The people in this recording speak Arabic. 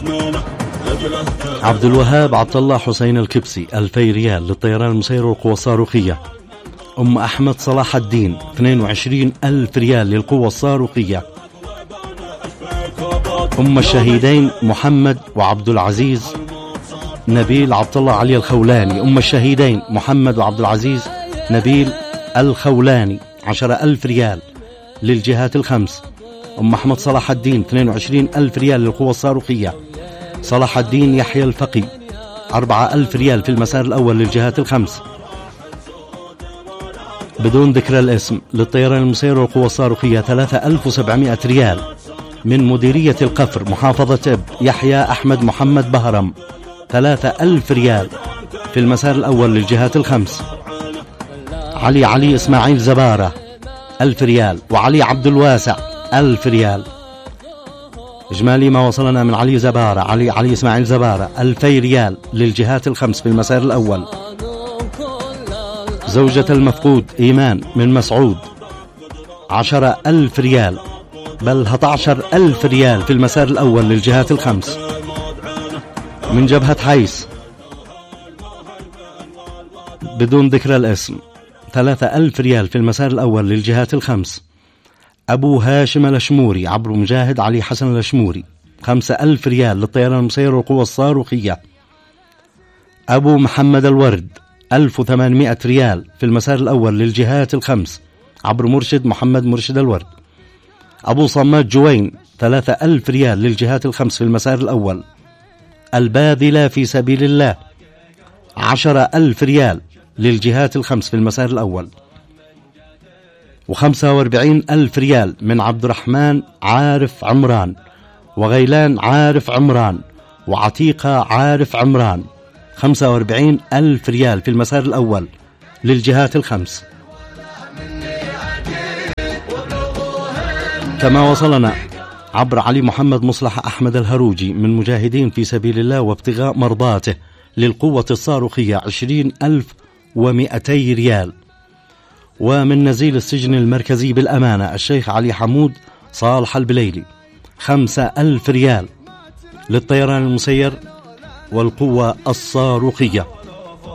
عبد الوهاب عبد الله حسين الكبسي 2000 ريال للطيران المسير والقوة الصاروخية. أم أحمد صلاح الدين 22,000 ريال للقوة الصاروخية. أم الشهيدين محمد وعبد العزيز نبيل عبد الله علي الخولاني. أم الشهيدين محمد وعبد العزيز نبيل الخولاني 10,000 ريال للجهات الخمس. أم أحمد صلاح الدين 22,000 ريال للقوة الصاروخية. صلاح الدين يحيى الفقي 4,000 ريال في المسار الأول للجهات الخمس بدون ذكر الاسم. للطيران المسير والقوة الصاروخية 3,700 ريال من مديرية القفر محافظة إب يحيى أحمد محمد بهرم 3,000 ريال في المسار الأول للجهات الخمس. علي إسماعيل زبارة 1,000 ريال. وعلي عبد الواسع 1,000 ريال. إجمالي ما وصلنا من علي زبارة علي إسماعيل زبارة 2,000 ريال للجهات الخمس في المسار الأول. زوجة المفقود إيمان من مسعود 10,000 ريال بل 11,000 ريال في المسار الأول للجهات الخمس. من جبهة حيس بدون ذكر الاسم 3,000 ريال في المسار الأول للجهات الخمس. أبو هاشم الأشموري عبر مجاهد علي حسن الأشموري 5,000 ريال للطيران المسير والقوة الصاروخية. أبو محمد الورد 1,800 ريال في المسار الأول للجهات الخمس عبر مرشد محمد مرشد الورد. أبو صماد جوين 3,000 ريال للجهات الخمس في المسار الأول. الباذلة في سبيل الله 10,000 ريال للجهات الخمس في المسار الأول. 45,000 ريال من عبد الرحمن عارف عمران وغيلان عارف عمران وعتيقة عارف عمران 45,000 ريال في المسار الأول للجهات الخمس. كما وصلنا عبر علي محمد مصلح أحمد الهروجي من مجاهدين في سبيل الله وابتغاء مرضاته للقوة الصاروخية 20,200 ريال. ومن نزيل السجن المركزي بالأمانة الشيخ علي حمود صالح البليلي 5,000 ريال للطيران المسير والقوة الصاروخية.